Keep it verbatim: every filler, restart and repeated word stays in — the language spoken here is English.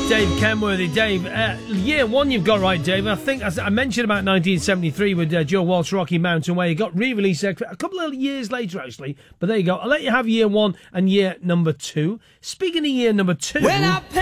Dave Kenworthy. Dave, uh, year one you've got right, Dave. I think I, I mentioned about nineteen seventy-three with uh, Joe Walsh, Rocky Mountain Way. It got re-released a couple of years later, actually. But there you go. I'll let you have year one and year number two. Speaking of year number two... When I